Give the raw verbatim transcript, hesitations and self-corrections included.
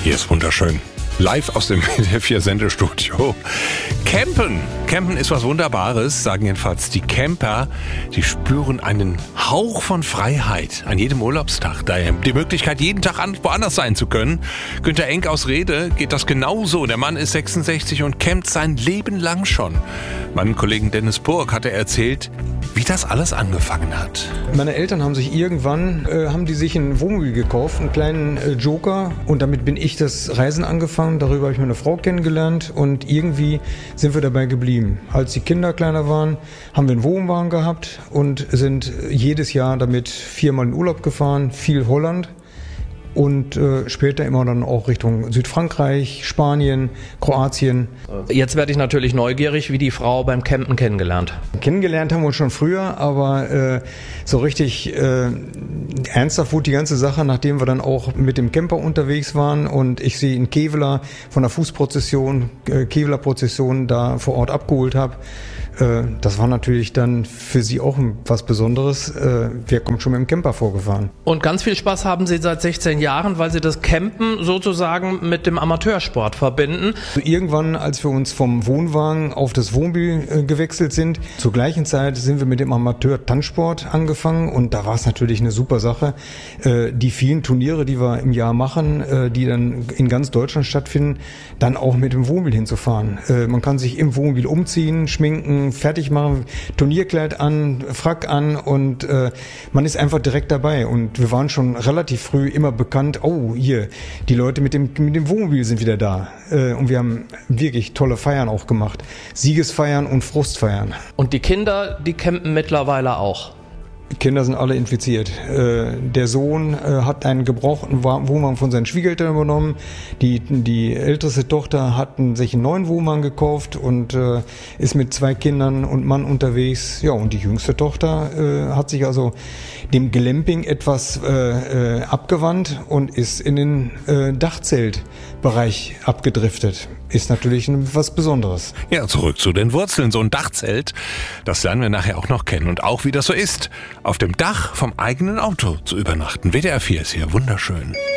Hier ist wunderschön. Live aus dem W D R vier Sendestudio. Campen. Campen ist was Wunderbares, sagen jedenfalls die Camper. Die spüren einen Hauch von Freiheit an jedem Urlaubstag. Daher die Möglichkeit, jeden Tag woanders sein zu können. Günter Enck aus Rede geht das genauso. Der Mann ist sechsundsechzig und campt sein Leben lang schon. Meinem Kollegen Dennis Burg hat er erzählt, wie das alles angefangen hat. Meine Eltern haben sich irgendwann, äh, haben die sich ein Wohnmobil gekauft, einen kleinen äh, Joker. Und damit bin ich das Reisen angefangen. Darüber habe ich meine Frau kennengelernt und irgendwie sind wir dabei geblieben. Als die Kinder kleiner waren, haben wir einen Wohnwagen gehabt und sind jedes Jahr damit viermal in Urlaub gefahren, viel Holland. Und äh, später immer dann auch Richtung Südfrankreich, Spanien, Kroatien. Jetzt werde ich natürlich neugierig, wie die Frau beim Campen kennengelernt. Kennengelernt haben wir uns schon früher, aber äh, so richtig äh, ernsthaft wurde die ganze Sache, nachdem wir dann auch mit dem Camper unterwegs waren und ich sie in Kevela von der Fußprozession, äh, Kevela-Prozession da vor Ort abgeholt habe. Äh, das war natürlich dann für sie auch was Besonderes. Äh, wer kommt schon mit dem Camper vorgefahren? Und ganz viel Spaß haben Sie seit sechzehn Jahren, weil Sie das Campen sozusagen mit dem Amateursport verbinden. Also irgendwann, als wir uns vom Wohnwagen auf das Wohnmobil äh, gewechselt sind, zur gleichen Zeit sind wir mit dem Amateur-Tanzsport angefangen und da war es natürlich eine super Sache. Äh, die vielen Turniere, die wir im Jahr machen, äh, die dann in ganz Deutschland stattfinden, dann auch mit dem Wohnmobil hinzufahren. Äh, man kann sich im Wohnmobil umziehen, schminken, fertig machen, Turnierkleid an, Frack an und äh, man ist einfach direkt dabei und wir waren schon relativ früh immer bekannt, oh, hier, die Leute mit dem, mit dem Wohnmobil sind wieder da. Äh, und wir haben wirklich tolle Feiern auch gemacht. Siegesfeiern und Frustfeiern. Und die Kinder, die campen mittlerweile auch. Die Kinder sind alle infiziert. Äh, der Sohn äh, hat einen gebrauchten Wohnwagen von seinen Schwiegereltern übernommen. Die, die älteste Tochter hat sich einen neuen Wohnwagen gekauft und äh, ist mit zwei Kindern und Mann unterwegs. Ja, und die jüngste Tochter äh, hat sich also dem Glamping etwas äh, äh, abgewandt und ist in den äh, Dachzeltbereich abgedriftet. Ist natürlich was Besonderes. Ja, zurück zu den Wurzeln. So ein Dachzelt, das lernen wir nachher auch noch kennen. Und auch, wie das so ist, auf dem Dach vom eigenen Auto zu übernachten. W D R vier ist hier wunderschön.